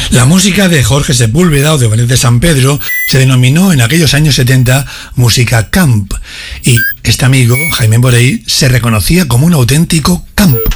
La música de Jorge Sepúlveda o de Benet de San Pedro se denominó en aquellos años 70 música camp, y este amigo, Jaime Borey, se reconocía como un auténtico camp.